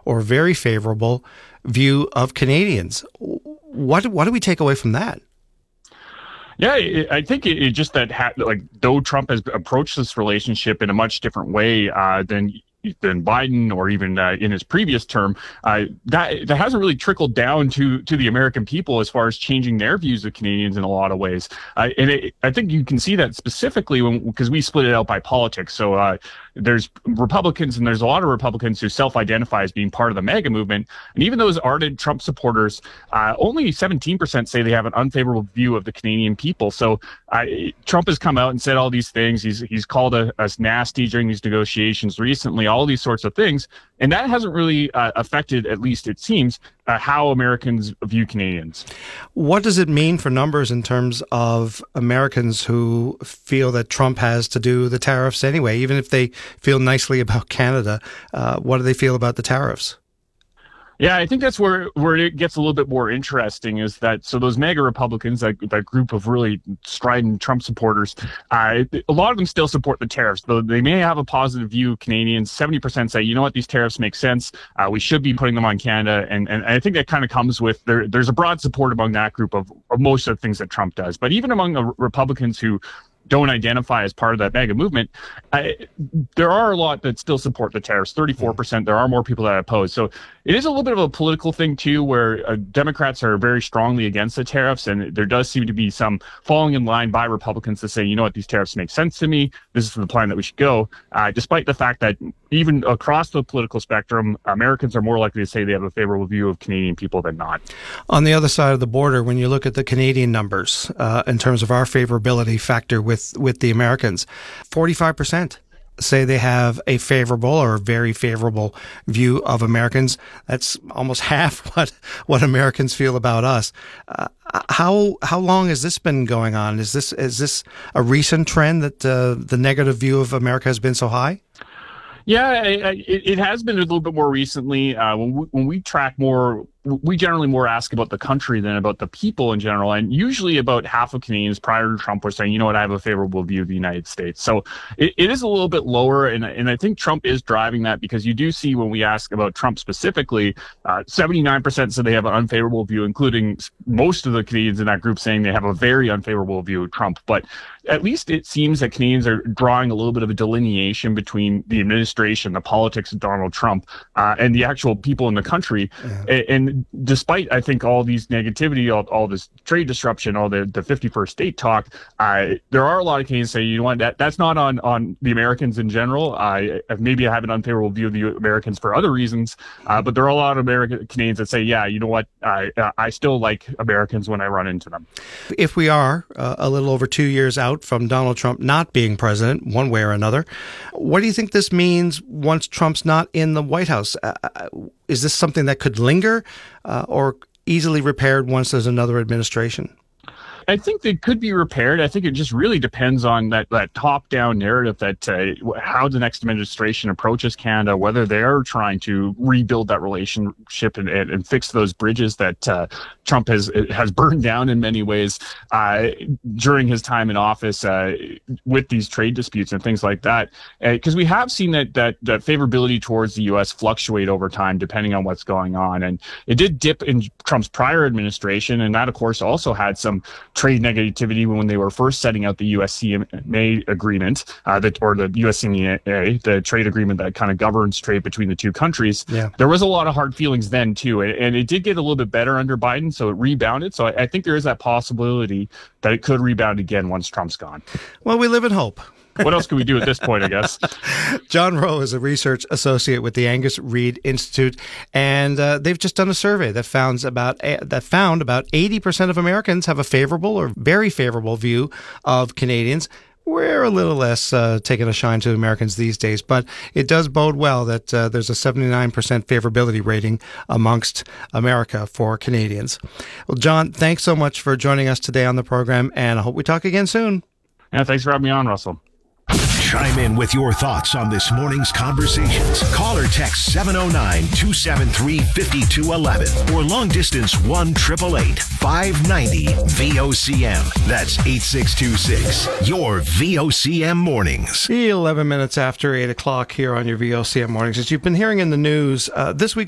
or very favorable view of Canadians. What do we take away from that? Yeah, I think it just though Trump has approached this relationship in a much different way than Biden or even in his previous term, that hasn't really trickled down to the American people as far as changing their views of Canadians in a lot of ways. I think you can see that specifically because we split it out by politics. So there's Republicans and there's a lot of Republicans who self-identify as being part of the MAGA movement. And even those ardent Trump supporters, only 17% say they have an unfavorable view of the Canadian people. So Trump has come out and said all these things. He's called us nasty during these negotiations recently, all these sorts of things. And that hasn't really affected, at least it seems, how Americans view Canadians. What does it mean for numbers in terms of Americans who feel that Trump has to do the tariffs anyway, even if they feel nicely about Canada? What do they feel about the tariffs? Yeah, I think that's where it gets a little bit more interesting is that, so those MAGA Republicans, that group of really strident Trump supporters, a lot of them still support the tariffs, though they may have a positive view of Canadians. 70% say, you know what, these tariffs make sense. We should be putting them on Canada. And I think that kind of comes with, there's a broad support among that group of most of the things that Trump does. But even among the Republicans who don't identify as part of that MAGA movement, there are a lot that still support the tariffs, 34%. There are more people that oppose. So it is a little bit of a political thing, too, where Democrats are very strongly against the tariffs. And there does seem to be some falling in line by Republicans to say, you know what, these tariffs make sense to me. This is the plan that we should go, despite the fact that even across the political spectrum, Americans are more likely to say they have a favorable view of Canadian people than not. On the other side of the border, when you look at the Canadian numbers in terms of our favorability factor with the Americans, 45% say they have a favorable or very favorable view of Americans. That's almost half what Americans feel about us. How long has this been going on? Is this a recent trend that the negative view of America has been so high? Yeah, it has been a little bit more recently. When we track more, we generally more ask about the country than about the people in general. And usually about half of Canadians prior to Trump were saying, you know what, I have a favorable view of the United States. So it is a little bit lower. And I think Trump is driving that, because you do see when we ask about Trump specifically, 79% said they have an unfavorable view, including most of the Canadians in that group saying they have a very unfavorable view of Trump. But at least it seems that Canadians are drawing a little bit of a delineation between the administration, the politics of Donald Trump, and the actual people in the country. Yeah. And despite, I think, all these negativity, all this trade disruption, all the 51st state talk, there are a lot of Canadians say, you know what, that's not on the Americans in general. Maybe I have an unfavorable view of the Americans for other reasons, but there are a lot of Canadians that say, yeah, you know what, I still like Americans when I run into them. If we are a little over 2 years out from Donald Trump not being president, one way or another, what do you think this means once Trump's not in the White House? Is this something that could linger or easily repaired once there's another administration? I think they could be repaired. I think it just really depends on that top-down narrative that how the next administration approaches Canada, whether they're trying to rebuild that relationship and fix those bridges that Trump has burned down in many ways during his time in office with these trade disputes and things like that. Because we have seen that favorability towards the U.S. fluctuate over time depending on what's going on. And it did dip in Trump's prior administration, and that, of course, also had some trade negativity when they were first setting out the USMCA agreement, or the USMCA, the trade agreement that kind of governs trade between the two countries. Yeah. There was a lot of hard feelings then, too. And it did get a little bit better under Biden, so it rebounded. So I think there is that possibility that it could rebound again once Trump's gone. Well, we live in hope. What else can we do at this point, I guess? John Rowe is a research associate with the Angus Reid Institute, and they've just done a survey that found about 80% of Americans have a favorable or very favorable view of Canadians. We're a little less taking a shine to Americans these days, but it does bode well that there's a 79% favorability rating amongst America for Canadians. Well, John, thanks so much for joining us today on the program, and I hope we talk again soon. Yeah, thanks for having me on, Russell. Chime in with your thoughts on this morning's conversations. Call or text 709-273-5211 or long distance 1-888-590-VOCM. That's 8626. Your VOCM mornings. 11 minutes after 8 o'clock here on your VOCM mornings. As you've been hearing in the news, this week